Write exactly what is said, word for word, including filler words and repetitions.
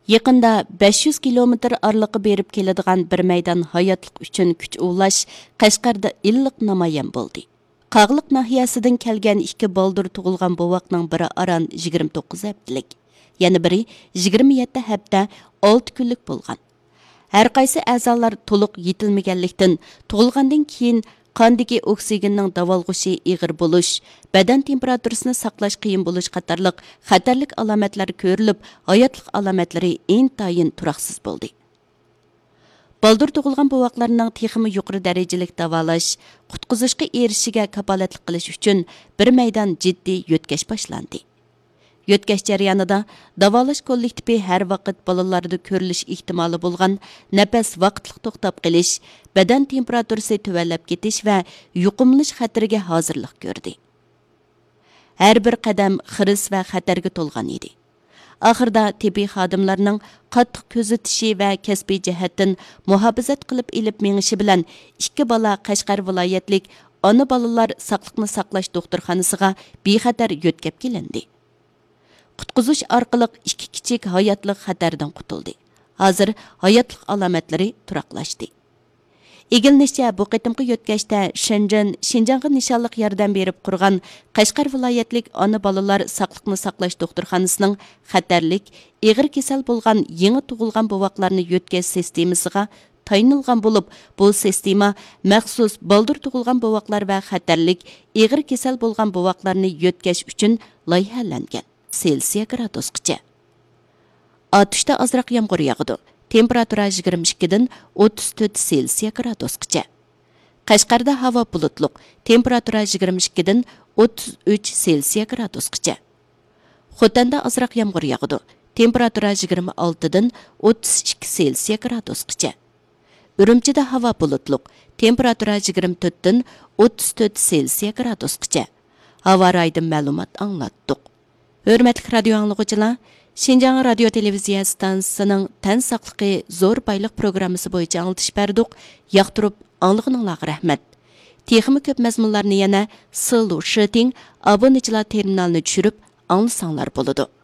Yaqında besh yuz kilometr araliqqa berib keladigan bir maydon hayotlik uchun kuch ulash Qashqarda illiq namoyon bo'ldi. Qag'liq nahiyasidan kelgan ikki baldur tug'ilgan bovoqning biri aran yigirma to'qqiz haftalik, yana biri yigirma yetti hafta olti kunlik bo'lgan. Har qaysi a'zolar to'liq yetilmaganlikdan tug'ilgandan keyin qandagi oksigenning davolg'ishi ig'ir bo'lish, badan temperaturasini saqlash qiyin bo'lish qatorliq xatarlik alomatlari ko'rilib, hayotlik alomatlari intayin turaqsiz bo'ldi. Baldur tug'ilgan bovoqlarning texmi yuqori darajalik davolash, qutqizishga erishishiga kapolatlik qilish uchun bir maydon jiddiy yo'tkash boshlandi. Yo'tkash jarayonida davolash kollektivi har vaqt bolalarda ko'rilish ehtimoli bo'lgan nafas vaqtliq to'xtab qilish, badan temperaturasi tuvanlab ketish va yuqumlanish xatariga hozirlik ko'rdi. Har bir qadam xiris va xatarga to'lgan edi. Oxirida tibbiy xodimlarning qattiq kuzatishi va kasbiy jihatdan muhofazat qilib ilib mengishi bilan ikki bola Qashqar viloyatlik ona bolalar saqliqni saqlash doktorxonasiga bexatar yo'tkab kelindi. Qutqizish orqali ikki kichik hayotlik xatardan qutuldi. Hozir hayotlik alomatlari turaqlashdi. Egilinishcha bu qitimqi yo'tkashda Shenzhen, Xinjiangga nishonliq yordam berib qurgan Qashqar viloyatlik ona bolalar saqliqni saqlash doktorxonasining xatarlik, ig'ir kasal bo'lgan yangi tug'ilgan bovoqlarni yo'tkash sistemasiga tayinilgan bo'lib, bu sistema maxsus baldur tug'ilgan bovoqlar va xatarlik, ig'ir kasal bo'lgan bovoqlarni yo'tkash uchun loyihalangan. Selsiya gradusgacha. Atishda azroq yomg'ir yog'di. Temperatura yigirma ikki dan o'ttiz to'rt Selsiya gradusgacha. Qashqarda havo bulutliq. Temperatura yigirma ikki dan o'ttiz uch Selsiya gradusgacha. Xotanda azroq yomg'ir yog'di. Temperatura yigirma olti dan o'ttiz ikki Selsiya gradusgacha. Urumchida havo bulutliq. Temperatura yigirma to'rt dan o'ttiz to'rt Selsiya gradusgacha. Havo raydan ma'lumot anglatdik. Hörmətli radio anlıqçılar, Şinjan radio televiziya stansiyasining tan saqligi zo'r bayliq programmasi bo'yicha anglitish berdik. Yoqtirib anglığınızga rahmat. Texmi ko'p mazmunlarni yana Sulu Shiting obunachilar terminalini tushirib anglasanglar bo'ladi.